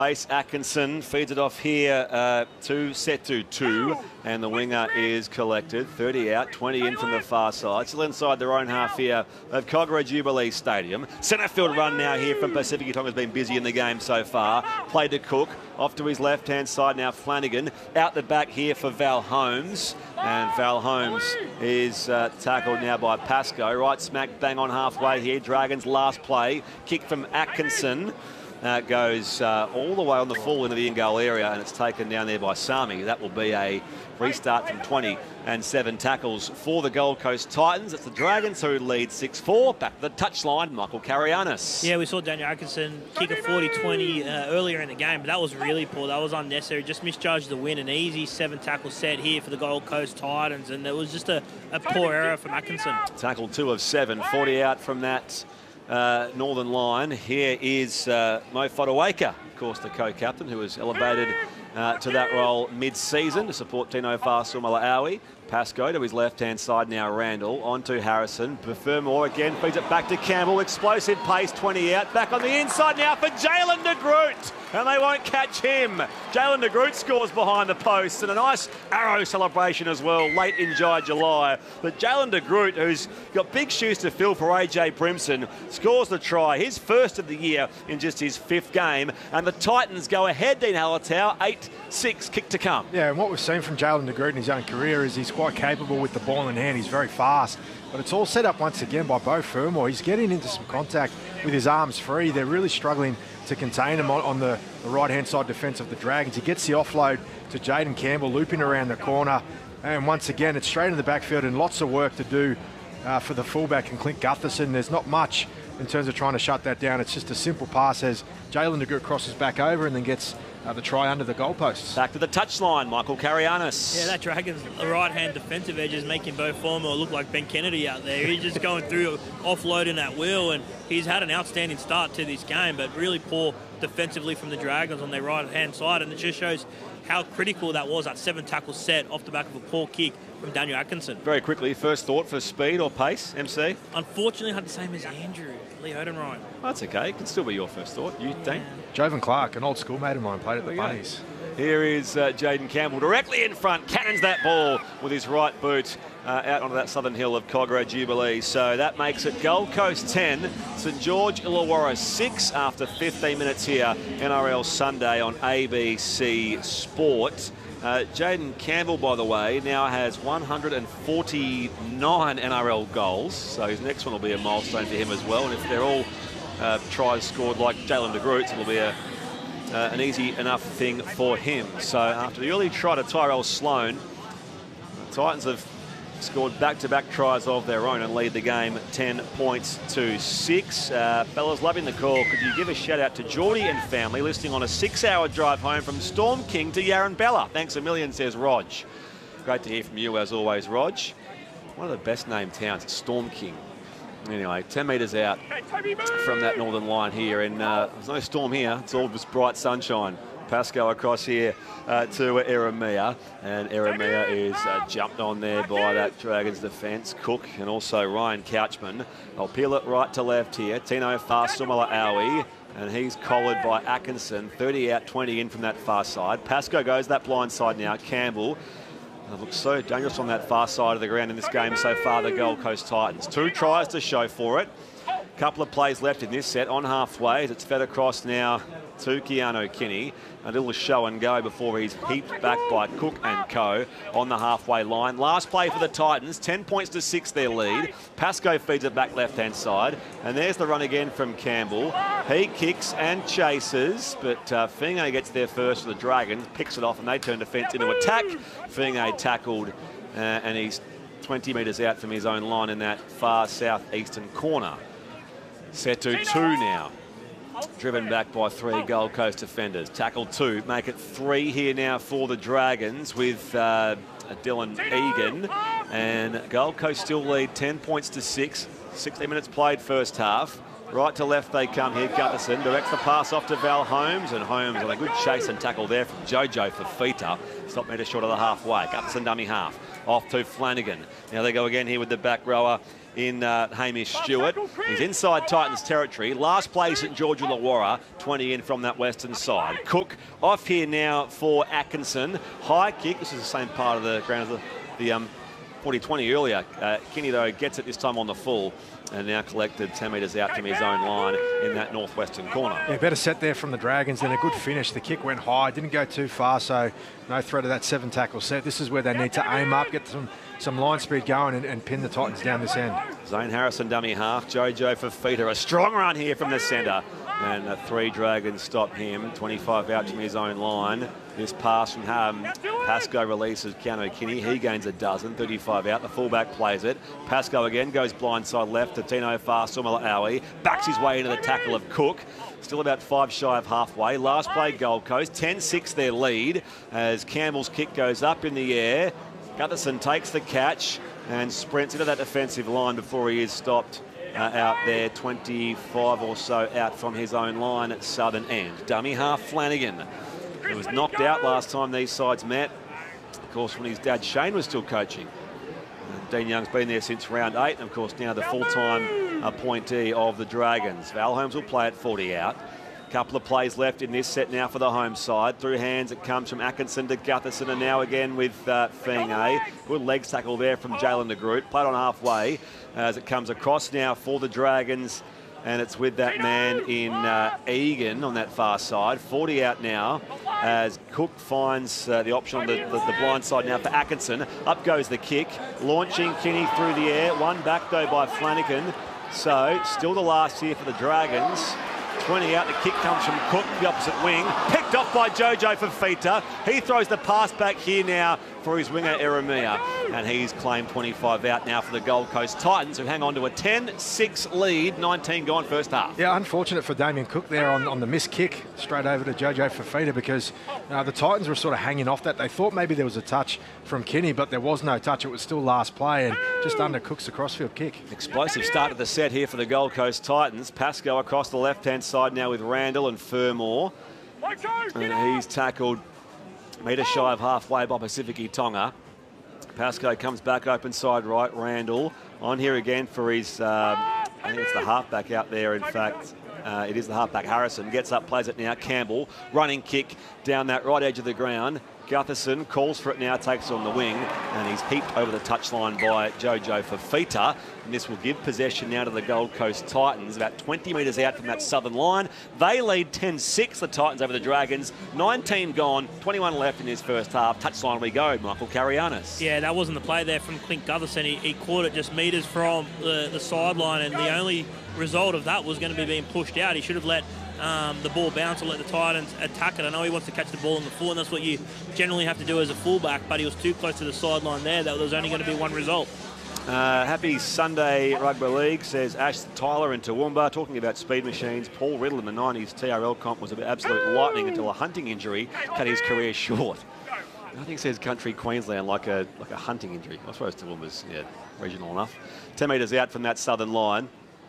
Ace Atkinson feeds it off here to Setu 2, and the winger is collected. 30 out, 20 in from the far side. Still inside their own half here of Kogarah Jubilee Stadium. Centre field run now here from Pacific. Tonga's been busy in the game so far. Played to Cook, off to his left-hand side now Flanagan. Out the back here for Val Holmes. And Val Holmes is tackled now by Pascoe. Right smack bang on halfway here. Dragons last play. Kick from Atkinson. Goes all the way on the full into the in-goal area, and it's taken down there by Sami. That will be a restart from 20 and 7 tackles for the Gold Coast Titans. It's the Dragons who lead 6-4. Back to the touchline, Michael Carianis. Yeah, we saw Daniel Atkinson kick a 40-20 earlier in the game, but that was really poor. That was unnecessary. Just misjudged the win. An easy 7-tackle set here for the Gold Coast Titans, and it was just a poor error from Atkinson. Tackle 2 of 7, 40 out from that northern line. Here is Mo Fotuaika, of course, the co-captain, who was elevated to that role mid-season to support Tino Fa'asuamaleaui. Pascoe to his left-hand side now, Randall. On to Harrison. Fermor again, feeds it back to Campbell. Explosive pace, 20 out. Back on the inside now for Jalen de Groot. And they won't catch him. Jalen de Groot scores behind the post, and a nice arrow celebration as well, late in July. But Jalen de Groot, who's got big shoes to fill for AJ Brimson, scores the try, his first of the year in just his 5th game. And the Titans go ahead, Dean Hallertau, 8-6, kick to come. Yeah, and what we've seen from Jalen de Groot in his own career is he's quite capable with the ball in hand. He's very fast. But it's all set up once again by Beau Fermor. He's getting into some contact with his arms free. They're really struggling to contain him on the right-hand side defence of the Dragons. He gets the offload to Jaden Campbell, looping around the corner. And once again, it's straight in the backfield and lots of work to do for the fullback and Clint Gutherson. There's not much in terms of trying to shut that down. It's just a simple pass as Jalen de Groot crosses back over and then gets the try under the goalposts. Back to the touchline, Michael Carianis. Yeah, that Dragons right-hand defensive edge is making Beau Fermor look like Ben Kennedy out there. He's just going through, offloading that wheel, and he's had an outstanding start to this game, but really poor defensively from the Dragons on their right-hand side, and it just shows how critical that was, that 7-tackle set off the back of a poor kick from Daniel Atkinson. Very quickly, first thought for speed or pace, MC? Unfortunately, I had the same as Andrew, Lee Odenryan. Oh, that's okay. It can still be your first thought. You think? Jovan Clark, an old schoolmate of mine, played at the Bunnies. Here is Jaden Campbell directly in front, cannons that ball with his right boot out onto that southern hill of Kogarah Jubilee. So that makes it Gold Coast 10, St George Illawarra 6 after 15 minutes here, NRL Sunday on ABC Sport. Jaden Campbell, by the way, now has 149 NRL goals, so his next one will be a milestone for him as well. And if they're all tries scored like Jalen de Groot's, it'll be an easy enough thing for him. So after the early try to Tyrell Sloan, the Titans have scored back-to-back tries of their own and lead the game 10 points to 6. Fellas, loving the call. Could you give a shout-out to Geordie and family listening on a 6-hour drive home from Storm King to Yarranbella? Thanks a million, says Rog. Great to hear from you as always, Rog. One of the best-named towns, Storm King. Anyway, 10 metres out from that northern line here, and there's no storm here. It's all just bright sunshine. Pascoe across here to Eremia, and Eremia is jumped on there by that Dragons defence. Cook and also Ryan Couchman. I'll peel it right to left here. Tino Fa'asuamaleaui, and he's collared by Atkinson. 30 out, 20 in from that far side. Pascoe goes that blind side now. Campbell. It looks so dangerous on that far side of the ground in this game so far, the Gold Coast Titans. 2 tries to show for it. Couple of plays left in this set on halfway. It's fed across now to Keanu Kinney. A little show and go before he's heaped back by Cook and co on the halfway line. Last play for the Titans, 10 points to 6 their lead. Pascoe feeds it back left-hand side. And there's the run again from Campbell. He kicks and chases, but Finge gets there first for the Dragons, picks it off, and they turn defence into attack. Finge tackled, and he's 20 metres out from his own line in that far southeastern corner. Setu 2 now. Driven back by 3 Gold Coast defenders. Tackle 2, make it 3 here now for the Dragons with Dylan Egan. And Gold Coast still lead 10 points to 6. 16 minutes played first half. Right to left they come here. Gutherson directs the pass off to Val Holmes, and Holmes on a good chase and tackle there from Jojo Fifita. Stop metre short of the halfway. Gutherson dummy half. Off to Flanagan. Now they go again here with the back rower in Hamish Stewart. He's inside Titans territory. Last play, St George Illawarra, 20 in from that western side. Cook off here now for Atkinson. High kick. This is the same part of the ground as the 40-20 earlier. Kinney, though, gets it this time on the full and now collected 10 metres out from his own line in that northwestern corner. Yeah, better set there from the Dragons, and a good finish. The kick went high, didn't go too far, so no threat of that 7-tackle set. This is where they need to aim up, get some line speed going and pin the Titans down this end. Zane Harrison, dummy half. Jojo Fifita, a strong run here from the centre. And 3 Dragons stop him. 25 out from his own line. This pass from Pascoe releases Keanu Kinney. He gains a dozen. 35 out. The fullback plays it. Pascoe again goes blindside left to Tino Fa'asuamaleaui. Backs his way into the tackle of Cook. Still about 5 shy of halfway. Last play, Gold Coast. 10-6 their lead as Campbell's kick goes up in the air. Gutherson takes the catch and sprints into that defensive line before he is stopped out there, 25 or so out from his own line at southern end. Dummy half Flanagan, who was knocked out last time these sides met, of course, when his dad Shane was still coaching. Dean Young's been there since round 8, and of course now the full-time appointee of the Dragons. Val Holmes will play at 40 out. Couple of plays left in this set now for the home side. Through hands, it comes from Atkinson to Gutherson, and now again with Feng. Good legs tackle there from Jalen de Groot. Played on halfway as it comes across now for the Dragons, and it's with that man in Egan on that far side. 40 out now as Cook finds the option on the blind side now for Atkinson. Up goes the kick, launching Kinney through the air. One back though by Flanagan. So still the last here for the Dragons. 20 out, the kick comes from Cook, the opposite wing. Picked off by Jojo Fifita. He throws the pass back here now for his winger, Eremia. And he's claimed 25 out now for the Gold Coast Titans, who hang on to a 10-6 lead, 19 gone first half. Yeah, unfortunate for Damien Cook there on the missed kick, straight over to Jojo Fifita, because the Titans were sort of hanging off that. They thought maybe there was a touch from Kinney, but there was no touch. It was still last play and just under Cook's the crossfield kick. Explosive start of the set here for the Gold Coast Titans. Pascoe across the left-hand side now with Randall and Fermor. And he's tackled metre shy of halfway by Pacifici Tonga. Pascoe comes back open side right. Randall on here again for his, I think it's the halfback out there, in fact. It is the halfback Harrison. Gets up, plays it now. Campbell, running kick down that right edge of the ground. Gutherson calls for it now, takes it on the wing, and he's heaped over the touchline by Jojo Fifita. And this will give possession now to the Gold Coast Titans, about 20 metres out from that southern line. They lead 10-6, the Titans over the Dragons. 19 gone, 21 left in his first half. Touchline we go, Michael Carianis. Yeah, that wasn't the play there from Clint Gutherson. He caught it just metres from the sideline, and the only result of that was going to be being pushed out. He should have let the ball bounce or let the Titans attack it. I know he wants to catch the ball in the full, and that's what you generally have to do as a fullback, but he was too close to the sideline there. That was only going to be one result. Happy Sunday Rugby League, says Ash Tyler in Toowoomba. Talking about speed machines, Paul Riddle in the 90s TRL comp was absolute lightning until a hunting injury cut his career short. I think it says country Queensland like a hunting injury. I suppose Toowoomba's regional enough. 10 metres out from that southern line.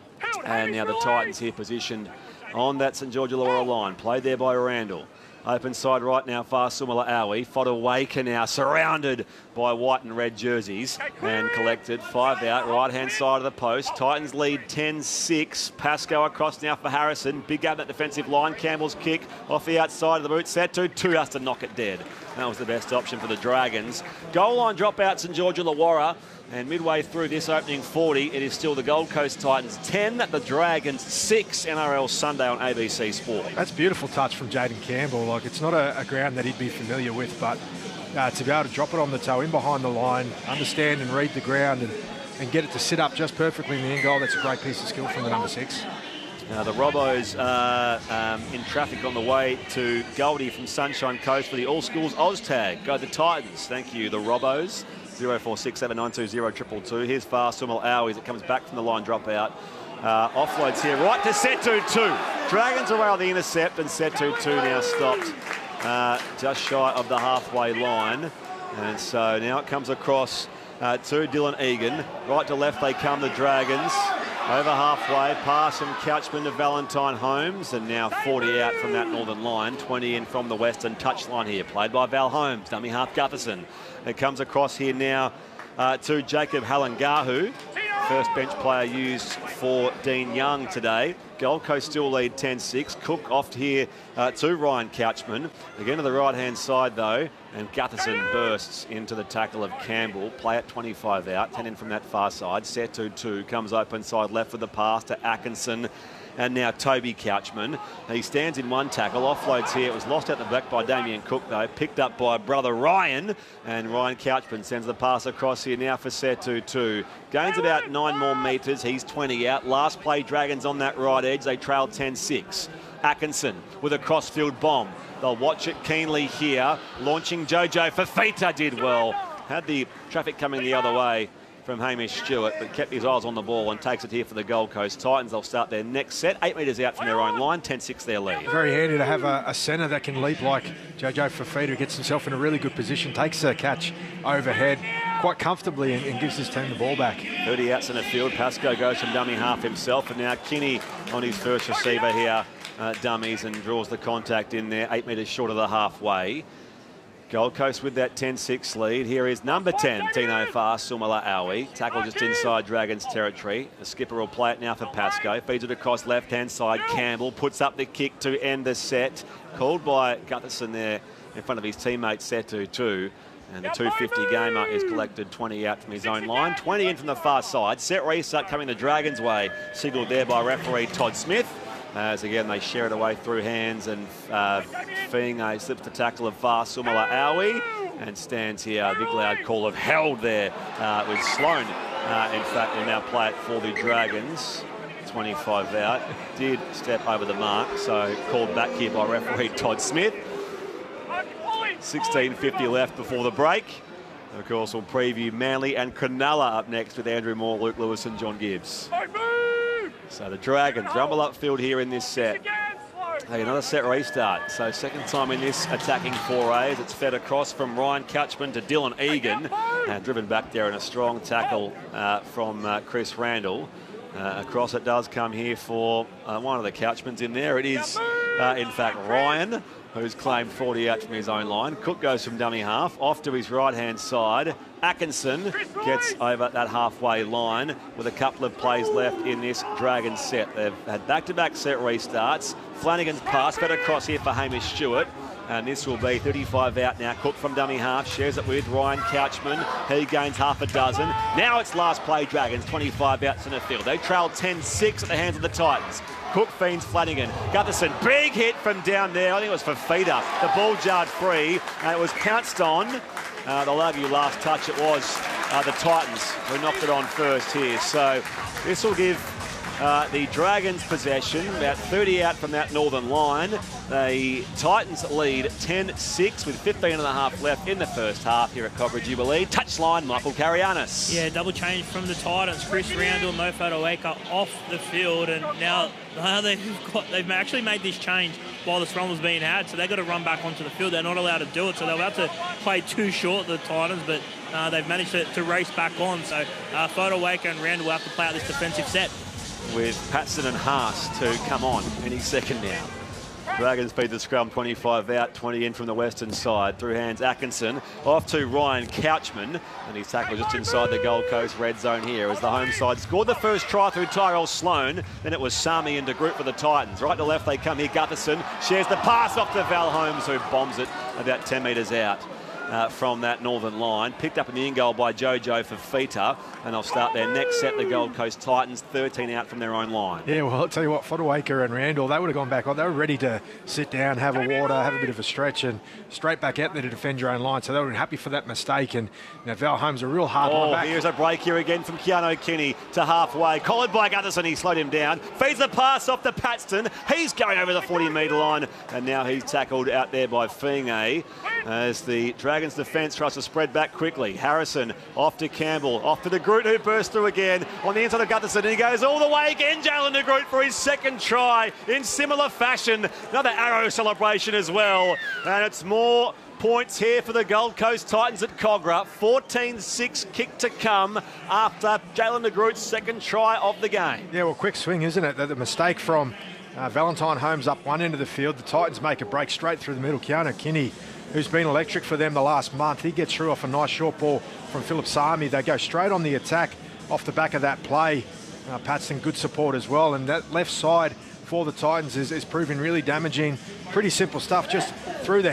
And now the Titans here positioned on that St George Illawarra line. Played there by Randall. Open side right now, Fa'asuamaleaui. Fodawaker now surrounded by white and red jerseys and collected. 5 out, right-hand side of the post. Titans lead 10-6. Pascoe across now for Harrison. Big out that defensive line. Campbell's kick off the outside of the boot. Set to 2 has to knock it dead. That was the best option for the Dragons. Goal line dropout, St George Illawarra. And midway through this opening 40, it is still the Gold Coast Titans 10, the Dragons 6, NRL Sunday on ABC Sport. That's a beautiful touch from Jaden Campbell. Like, it's not a ground that he'd be familiar with, but to be able to drop it on the toe in behind the line, understand and read the ground and get it to sit up just perfectly in the end goal, that's a great piece of skill from the number 6. The Robos are in traffic on the way to Goldie from Sunshine Coast for the All Schools OzTag. Go the Titans. Thank you, the Robos. 0467920222. Here's Fa'asuamaleaui as it comes back from the line dropout. Offloads here right to Setu 2. Dragons away on the intercept, and Setu 2 now stopped just shy of the halfway line. And so now it comes across to Dylan Egan. Right to left they come, the Dragons. Over halfway, pass from Couchman to Valentine Holmes, and now 40 out from that northern line, 20 in from the western touchline here, played by Val Holmes, dummy half Gutherson. It comes across here now to Jacob Halangahu. first bench player used for Dean Young today. Gold Coast still lead 10-6. Cook off here to Ryan Couchman. Again to the right-hand side, though, and Gutherson bursts into the tackle of Campbell. Play at 25 out, 10 in from that far side. Setu 2 comes open side left with the pass to Atkinson. And now Toby Couchman. He stands in one tackle, offloads here. It was lost out the back by Damien Cook, though. Picked up by brother Ryan. And Ryan Couchman sends the pass across here now for Setu 2. Gains about 9 more metres. He's 20 out. Last play, Dragons on that right edge. They trail 10-6. Atkinson with a crossfield bomb. They'll watch it keenly here. Launching Jojo Fafita did well. Had the traffic coming the other way from Hamish Stewart, but kept his eyes on the ball and takes it here for the Gold Coast Titans. They'll start their next set, 8 metres out from their own line, 10-6 their lead. Very handy to have a centre that can leap like Jojo Fafita, who gets himself in a really good position, takes a catch overhead quite comfortably and gives his team the ball back. 30 out centre field. Pascoe goes from dummy half himself, and now Kinney on his first receiver here, dummies, and draws the contact in there, 8 metres short of the halfway. Gold Coast with that 10-6 lead. Here is number 10, Tino Sumala Aui. Tackle just inside Dragons territory. The skipper will play it now for Pascoe. Feeds it across left-hand side. Campbell puts up the kick to end the set. Called by Gutherson there in front of his teammate Setu 2. And the 250 gamer is collected 20 out from his own line. 20 in from the far side. Set restart coming the Dragons' way. Signalled there by referee Todd Smith. As again they share it away through hands, and Fiinga slips the tackle of Sumala Aui and stands here. A big loud call of held there with Sloan. In fact, will now play it for the Dragons. 25 out. Did step over the mark, so called back here by referee Todd Smith. 16:50 left before the break. And of course, we'll preview Manly and Cronulla up next with Andrew Moore, Luke Lewis and John Gibbs. So the Dragons rumble upfield here in this set. Hey, another set restart. So second time in this attacking foray as it's fed across from Ryan Couchman to Dylan Egan. And driven back there in a strong tackle from Chris Randall. Across it does come here for one of the Couchmans in there. It is, in fact, Ryan, who's claimed 40 out from his own line. Cook goes from dummy half, off to his right-hand side. Atkinson gets over that halfway line with a couple of plays left in this Dragons set. They've had back-to-back set restarts. Flanagan's pass fed across here for Hamish Stewart. And this will be 35 out now. Cook from dummy half, shares it with Ryan Couchman. He gains half a dozen. Now it's last play Dragons, 25 out centre field. They trail 10-6 at the hands of the Titans. Cook feeds Flanagan. Gutherson, big hit from down there. I think it was for Fafita. The ball jarred free, and it was pounced on. They'll argue last touch it was the Titans who knocked it on first here. So this will give the Dragons possession, about 30 out from that northern line. The Titans lead 10-6 with 15 and a half left in the first half here at Cobra Jubilee. Touchline, Michael Karianis. Yeah, double change from the Titans. Chris Randall and Mo Fotuaika off the field, and now they've actually made this change while the scrum was being had, so they've got to run back onto the field. They're not allowed to do it, so they're about to play too short, the Titans, but they've managed to race back on. So Fotuaika and Randall will have to play out this defensive set. With Patson and Haas to come on any second now. Dragons feed the scrum, 25 out, 20 in from the western side. Through hands, Atkinson, off to Ryan Couchman, and his tackle just inside the Gold Coast red zone here as the home side scored the first try through Tyrell Sloan. Then it was Sami and De Groot for the Titans. Right to left they come here. Gutherson shares the pass off to Val Holmes, who bombs it about 10 metres out. From that northern line. Picked up in the in goal by Jojo Fafita, and they'll start their next set, the Gold Coast Titans, 13 out from their own line. Yeah, well, I'll tell you what, Fotuaika and Randall, they would have gone back on. They were ready to sit down, have a water, have a bit of a stretch, and straight back out there to defend your own line. So they were happy for that mistake, and now Val Holmes a real hard one back. Here's a break here again from Keanu Kinney to halfway. Collared by Gutherson, he slowed him down. Feeds the pass off to Paxton. He's going over the 40-metre line, and now he's tackled out there by Fiinga as the Dragons defence tries to spread back quickly. Harrison off to Campbell, off to De Groot, who bursts through again on the inside of Gutherson, and he goes all the way again, Jalen De Groot, for his second try in similar fashion. Another arrow celebration as well, and it's more points here for the Gold Coast Titans at Cogra. 14-6 kick to come after Jalen De Groot's second try of the game. Yeah, well, quick swing, isn't it? The mistake from Valentine Holmes up one end of the field. The Titans make a break straight through the middle. Keanu Kinney, who's been electric for them the last month, he gets through off a nice short ball from Philip Sami. They go straight on the attack off the back of that play. Paxton, good support as well. And that left side for the Titans is proving really damaging. Pretty simple stuff, just through the